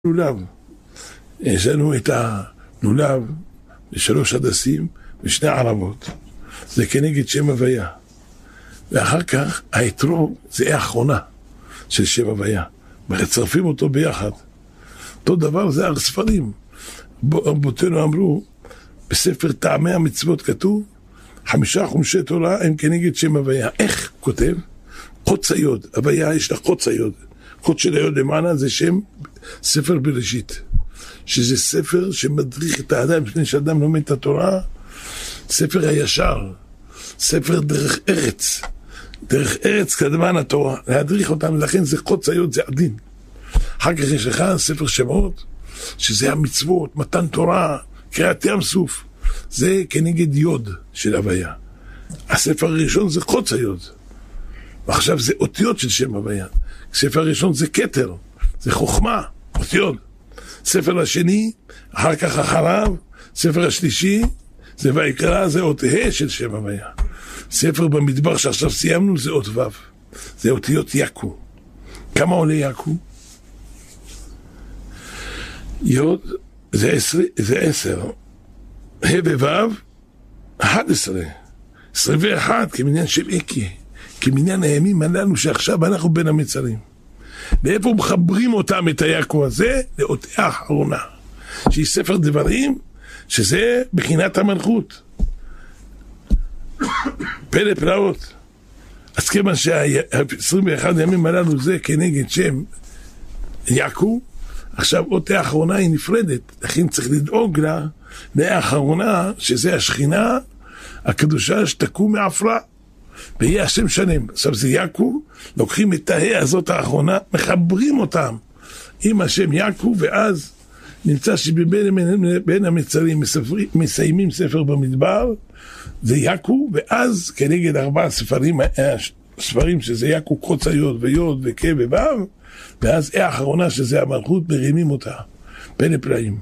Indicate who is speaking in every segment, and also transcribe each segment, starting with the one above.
Speaker 1: לולב. יש לנו את הלולב ושלוש הדסים ושני ערבות. זה כנגד שם הוויה. ואחר כך האתרוג זה האחרונה של שם הוויה. מצרפים אותו ביחד. אותו דבר זה הספרים. רבותינו אמרו, בספר טעמי המצוות כתוב, 5 חומשי תורה הם כנגד שם הוויה. איך כותב? קוץ היוד. הוויה יש לה קוץ היוד. קוץ של היוד למעלה זה שם ספר בראשית. שזה ספר שמדריך את האדם, לפני שאדם לומד את התורה, ספר הישר, ספר דרך ארץ. דרך ארץ כדמן התורה, להדריך אותם, לכן זה קוץ היוד, זה עדין. אחר כך יש לך ספר שמות, שזה המצוות, מתן תורה, קריאת ים סוף. זה כנגד יוד של הוויה. הספר הראשון זה קוץ היוד. ועכשיו זה אותיות של שם הוויה. הספר הראשון זה כתר, זה חוכמה, אותיות. ספר השני, אחר כך אחריו, ספר השלישי, זה ויקרא, זה אות ה' של שם הוויה. ספר במדבר שעכשיו סיימנו זה אות ו'. זה אותיות יקו. כמה עולה יקו? יוד זה 10. ה' וו' 11. 21 כמניין של איקי. כמניין הימים הללו שעכשיו אנחנו בין המצרים. ואיפה מחברים אותם את היקו הזה? לאות האחרונה. שהיא ספר דברים, שזה בחינת המלכות. פלא פלאות. אז כיוון שה-21 הימים הללו זה כנגד שם יקו, עכשיו אות האחרונה היא נפרדת, לכן צריך לדאוג לה לאחרונה, שזה השכינה הקדושה שתקום מעפרה, ויהיה השם שלם. עכשיו זה יקו, לוקחים את ההא הזאת האחרונה, מחברים אותם עם השם יקו, ואז נמצא שבין המצרים מסיימים ספר במדבר, זה יקו, ואז כנגד 4 ספרים שזה יקו קוץ היוד ויוד וכ' וו', ואז האחרונה שזה המלכות, מרימים אותה, פלא פלאים.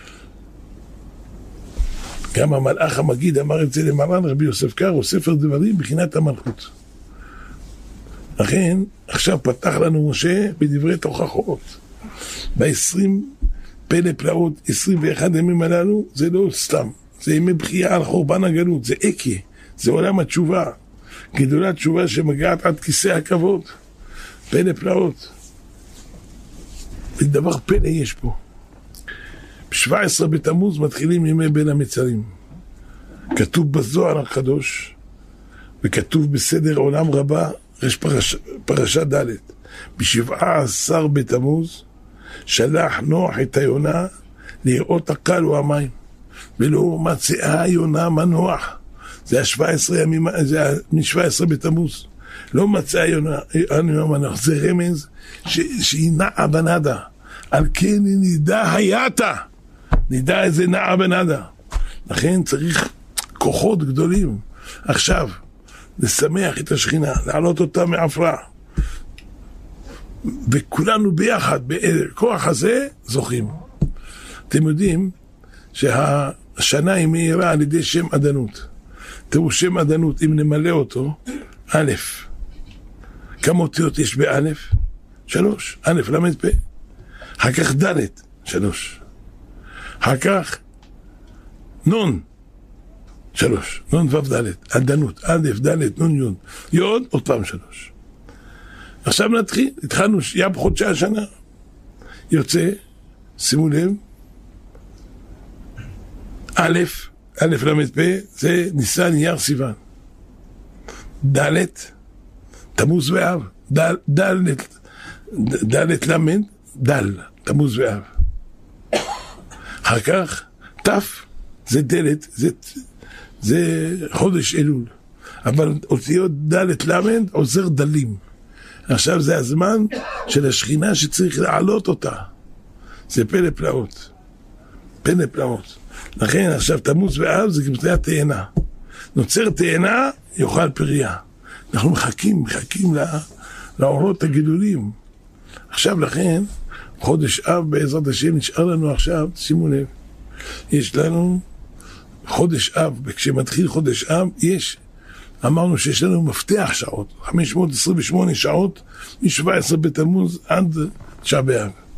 Speaker 1: גם המלאך המגיד אמר את זה למרן רבי יוסף קארו, ספר דברים בחינת המלכות. לכן עכשיו פתח לנו משה בדברי תוכחות. ב-20 פלא פלאות, 21 ימים הללו, זה לא סתם, זה ימי בחייה על חורבן הגלות, זה אקי, זה עולם התשובה, גדולת תשובה שמגעת עד כיסא הכבוד. פלא פלאות. ודבר פלא יש פה. ב-17 בתמוז מתחילים ימי בין המצרים. כתוב בזוהר הקדוש, וכתוב בסדר עולם רבה, יש פרשה ד'. ב-17 בתמוז שלח נוח את היונה לראות הקל והמים, ולא מצאה היונה מנוח. זה ה-17 ימים, זה מ-17 בתמוז. לא מצאה היונה מנוח. זה רמז שהיא נעה בנדה. על כן נידה הייתה. נידה איזה נעה בנדה. לכן צריך כוחות גדולים. עכשיו, לשמח את השכינה, להעלות אותה מעפרה. וכולנו ביחד, בכוח הזה, זוכים. אתם יודעים שהשנה היא מהירה על ידי שם עדנות. תראו, שם עדנות, אם נמלא אותו, א', כמה אותיות יש באלף? 3, א', למד פה. אחר כך ד', 3. אחר כך נון, 3, נון ו' ד', עדנות, א', ד', נון יוד, יוד, עוד פעם 3. עכשיו נתחיל, התחלנו ים חודשי השנה. יוצא, שימו לב, א', למד פה, זה ניסן אייר סיוון. ד', תמוז ואב, ד' למד, דל, תמוז ואב. אחר כך, ת' זה דלת, זה חודש אלול. אבל אותיות ד' למד עוזר דלים. עכשיו זה הזמן של השכינה שצריך להעלות אותה. זה פלא פלאות. פלא פלאות. לכן עכשיו תמוז ואב זה כמתניה תאנה. נוצר תאנה, יאכל פריה. אנחנו מחכים לאורות הגדולים. עכשיו לכן, חודש אב בעזרת השם נשאר לנו עכשיו, שימו לב, יש לנו חודש אב, וכשמתחיל חודש אב, אמרנו שיש לנו מפתח שעות, 528 שעות, מ-17 בתמוז עד 9 באב.